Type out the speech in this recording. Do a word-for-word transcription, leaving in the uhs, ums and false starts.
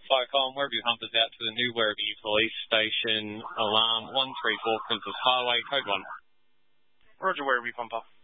Flycom, Werribee Humpers out to the new Werribee Police Station, alarm one three four Princess Highway, code one. Roger, Werribee Pumper.